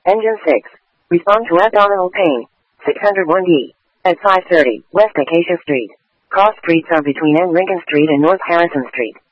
Engine 6. Respond to abdominal pain. 601D. At 5:30, West Acacia Street. Cross streets are between N. Lincoln Street and North Harrison Street.